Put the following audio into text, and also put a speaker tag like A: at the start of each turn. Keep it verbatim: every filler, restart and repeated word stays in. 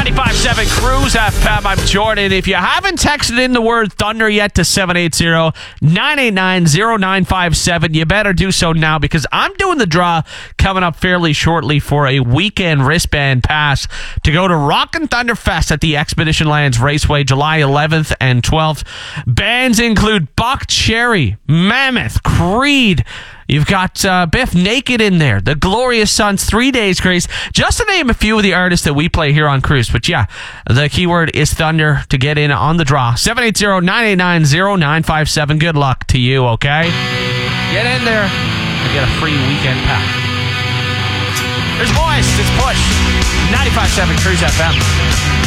A: ninety-five point seven Cruise F M. I'm Jordan. If you haven't texted in the word Thunder yet to seven eight zero, nine eight nine, zero nine five seven, you better do so now because I'm doing the draw coming up fairly shortly for a weekend wristband pass to go to Rockin' Thunder Fest at the Expedition Lands Raceway July eleventh and twelfth. Bands include Buck Cherry, Mammoth, Creed. You've got uh, Biff Naked in there, The Glorious Sons, Three Days Grace, just to name a few of the artists that we play here on Cruise. But yeah, the keyword is Thunder to get in on the draw. seven eight zero, nine eight nine, zero nine five seven. Good luck to you, okay? Get in there and get a free weekend pack. There's Moist. It's Push. ninety-five point seven Cruise F M.